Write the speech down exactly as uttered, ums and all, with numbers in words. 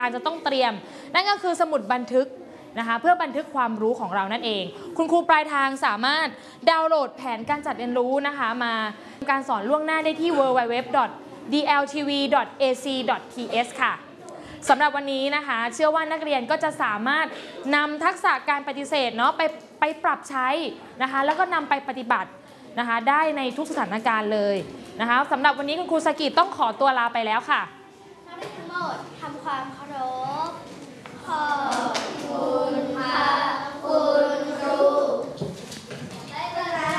อาจจะต้องเตรียมนั่นก็คือสมุดบันทึกนะคะเพื่อบันทึกความรู้ของเรานั่นเองคุณครูปลายทางสามารถดาวน์โหลดแผนการจัดเรียนรู้นะคะมาการสอนล่วงหน้าได้ที่ ดับเบิลยู ดับเบิลยู ดับเบิลยู ดอท ดี แอล ที วี ดอท เอ ซี ดอท ที เอส ค่ะสำหรับวันนี้นะคะเชื่อว่านักเรียนก็จะสามารถนำทักษะการปฏิเสธเนาะไปไปปรับใช้นะคะแล้วก็นำไปปฏิบัตินะคะได้ในทุกสถานการณ์เลยนะคะสำหรับวันนี้คุณครูสกิต้องขอตัวลาไปแล้วค่ะนักเรียนทั้งหมดทำความเคารพขอบคุณ